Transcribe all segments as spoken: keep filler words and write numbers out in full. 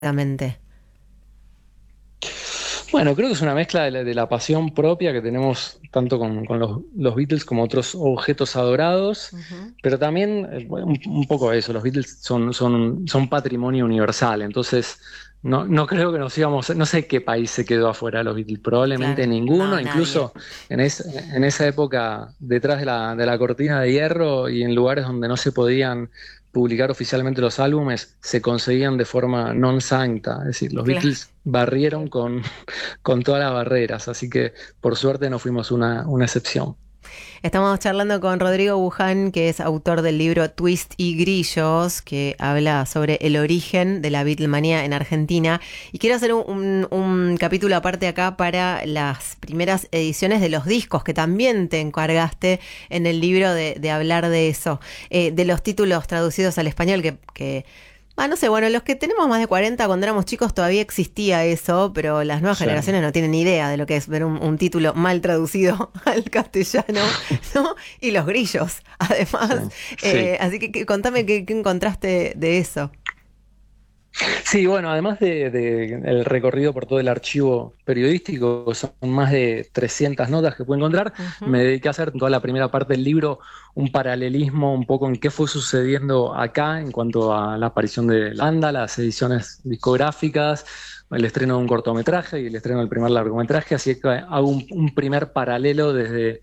exactamente? Bueno, creo que es una mezcla de la, de la pasión propia que tenemos tanto con, con los, los Beatles como otros objetos adorados, Ujú. pero también eh, bueno, un, un poco eso, los Beatles son, son, son patrimonio universal, entonces no, no creo que nos íbamos, no sé qué país se quedó afuera de los Beatles, probablemente Claro, no, ninguno, nadie. incluso en, es- en esa época detrás de la, de la cortina de hierro y en lugares donde no se podían publicar oficialmente los álbumes, se conseguían de forma non sancta, es decir, los Claro. Beatles barrieron con con todas las barreras, así que por suerte no fuimos una, una excepción. Estamos charlando con Rodrigo Buján, que es autor del libro Twist y Grillos, que habla sobre el origen de la Beatlemanía en Argentina. Y quiero hacer un, un- un capítulo aparte acá para las primeras ediciones de los discos, que también te encargaste en el libro de, de hablar de eso, eh, de los títulos traducidos al español, que, que ah, no sé, bueno, los que tenemos más de cuarenta cuando éramos chicos todavía existía eso, pero las nuevas Sí. generaciones no tienen ni idea de lo que es ver un, un título mal traducido al castellano, ¿no? Y los grillos, Sí, además. sí. Eh, así que, que contame qué, qué encontraste de eso. Sí, bueno, además de, de el recorrido por todo el archivo periodístico, son más de trescientas notas que pude encontrar, me Ujú. dediqué a hacer en toda la primera parte del libro un paralelismo un poco en qué fue sucediendo acá en cuanto a la aparición de la banda, las ediciones discográficas, el estreno de un cortometraje y el estreno del primer largometraje, así que hago un, un primer paralelo desde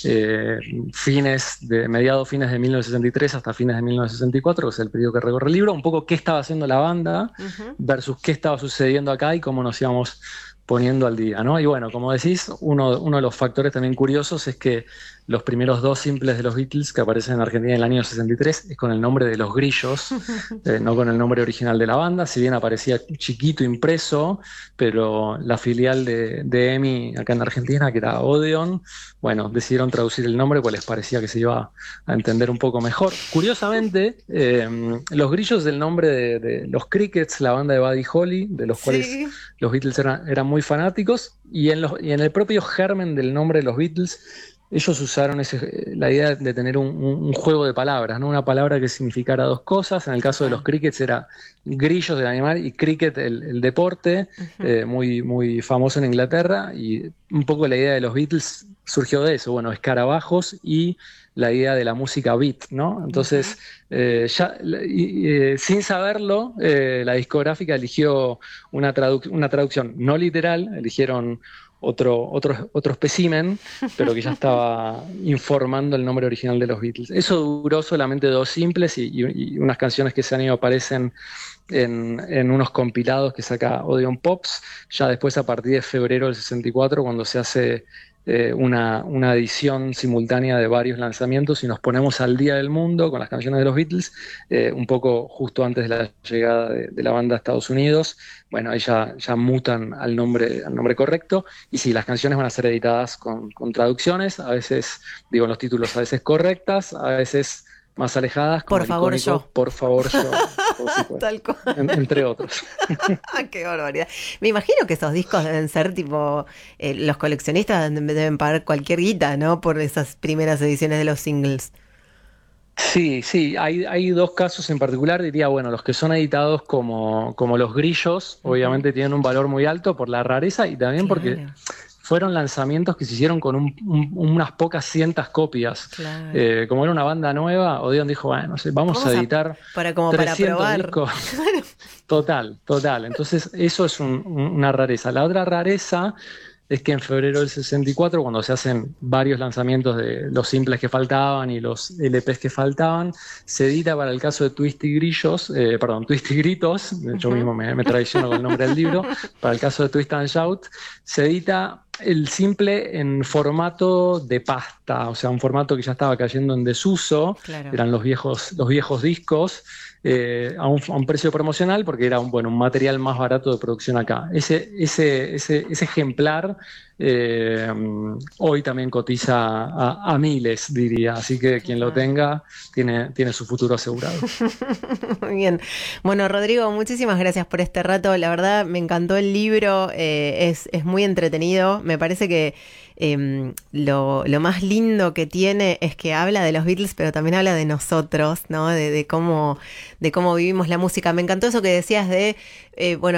eh, fines de, mediados fines de mil novecientos sesenta y tres hasta fines de mil novecientos sesenta y cuatro, que es el periodo que recorre el libro, un poco qué estaba haciendo la banda Ujú. versus qué estaba sucediendo acá y cómo nos íbamos poniendo al día, ¿no? Y bueno, como decís, uno, uno de los factores también curiosos es que los primeros dos simples de los Beatles que aparecen en Argentina en el año sesenta y tres es con el nombre de Los Grillos, eh, no con el nombre original de la banda, si bien aparecía chiquito impreso, pero la filial de, de EMI acá en Argentina, que era Odeon, bueno, decidieron traducir el nombre pues les parecía que se iba a entender un poco mejor. Curiosamente, eh, Los Grillos es el nombre de, de los Crickets, la banda de Buddy Holly, de los cuales Sí. los Beatles eran, eran muy fanáticos, y en, los, y en el propio germen del nombre de los Beatles, ellos usaron ese, la idea de tener un, un, un juego de palabras, ¿no? Una palabra que significara dos cosas. En el caso de los Total. crickets era grillos del animal y cricket el, el deporte, Ujú. eh, muy, muy famoso en Inglaterra. Y un poco la idea de los Beatles surgió de eso, bueno, escarabajos y la idea de la música beat, ¿no? Ujú. Entonces, eh, ya y, eh, sin saberlo, eh, la discográfica eligió una, tradu una traducción no literal, eligieron otro, otro, otro espécimen, pero que ya estaba informando el nombre original de los Beatles. Eso duró solamente dos simples y, y, y unas canciones que ese año aparecen en, en, unos compilados que saca Odeon Pops, ya después a partir de febrero del sesenta y cuatro, cuando se hace eh, una, una, edición simultánea de varios lanzamientos y nos ponemos al día del mundo con las canciones de los Beatles, eh, un poco justo antes de la llegada de, de la banda a Estados Unidos. Bueno, ahí ya, ya mutan al nombre, al nombre correcto, y sí, las canciones van a ser editadas con, con traducciones, a veces, digo, los títulos a veces correctas, a veces más alejadas, como Por el favor, yo. icónico Por favor yo, por supuesto, Tal cual. en, entre otros. Qué barbaridad. Me imagino que esos discos deben ser tipo, eh, los coleccionistas deben, deben pagar cualquier guita, ¿no? Por esas primeras ediciones de los singles. Sí, sí, hay, hay dos casos en particular, diría, bueno, los que son editados como, como los grillos, Ujú. obviamente tienen un valor muy alto por la rareza y también porque Claro, fueron lanzamientos que se hicieron con un- un- unas pocas cientas copias. claro. Eh, como era una banda nueva, Odeon dijo, bueno, no sé, vamos a Vamos a, editar para como para trescientos probar. discos. Total, total. Entonces, eso es un- un- una rareza. La otra rareza es que en febrero del sesenta y cuatro, cuando se hacen varios lanzamientos de los simples que faltaban y los L Ps que faltaban, se edita para el caso de Twist y Grillos, eh, perdón, Twist y Gritos, yo Ujú. mismo me, me traiciono con el nombre del libro, para el caso de Twist and Shout, se edita el simple en formato de pasta, o sea, un formato que ya estaba cayendo en desuso, Claro. eran los viejos, los viejos discos, eh, a, un, a, un, precio promocional porque era un, bueno, un material más barato de producción acá. Ese, ese, ese, ese ejemplar eh, hoy también cotiza a, a, miles, diría, así que quien lo Claro. tenga tiene, tiene su futuro asegurado. Muy bien. Bueno, Rodrigo, muchísimas gracias por este rato. La verdad, me encantó el libro, eh, es, es muy entretenido. Me parece que eh, lo, lo más lindo que tiene es que habla de los Beatles, pero también habla de nosotros, ¿no? De, de cómo, de cómo vivimos la música. Me encantó eso que decías de, eh, bueno,